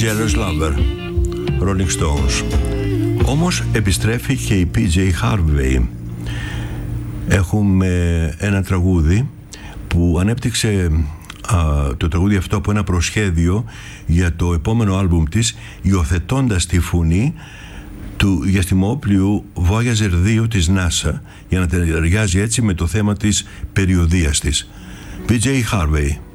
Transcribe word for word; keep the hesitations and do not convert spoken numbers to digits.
Jealous Lover, Rolling Stones. Όμως επιστρέφει και η πι τζέι Harvey. Έχουμε ένα τραγούδι που ανέπτυξε α, το τραγούδι αυτό από ένα προσχέδιο για το επόμενο άλμπουμ της, υιοθετώντας τη φωνή του διαστημόπλοιου Voyager δύο της NASA, για να ταιριάζει έτσι με το θέμα της περιοδείας της. πι τζέι Harvey.